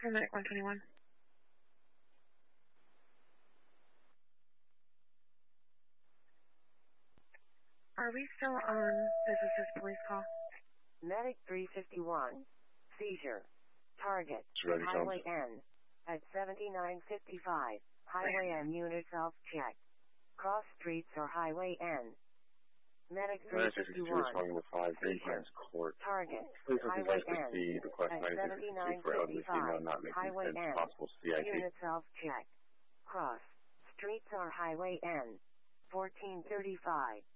Paramedic 121. Are we still on business's police call? Medic 351. Seizure. Target. Highway N. At 7955. Highway N unit self-check. Cross streets or Highway N. Medic 351. Seizure. Target. Highway N. At 7955. Highway N. Unit self-check. Cross streets or Highway N. 1435.